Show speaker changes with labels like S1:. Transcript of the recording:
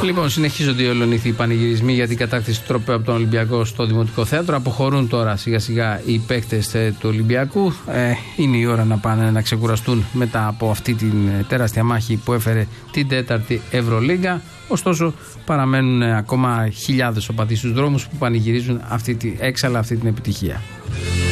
S1: Λοιπόν, συνεχίζονται οι ολονύθιοι πανηγυρισμοί για την κατάκτηση του τροπαίου από τον Ολυμπιακό στο Δημοτικό Θέατρο. Αποχωρούν τώρα σιγά σιγά οι παίκτες του Ολυμπιακού. Είναι η ώρα να πάνε να ξεκουραστούν μετά από αυτή την τεράστια μάχη που έφερε την τέταρτη Ευρωλίγκα. Ωστόσο, παραμένουν ακόμα χιλιάδες οπαδοί στους δρόμους που πανηγυρίζουν έξαλα αυτή την επιτυχία.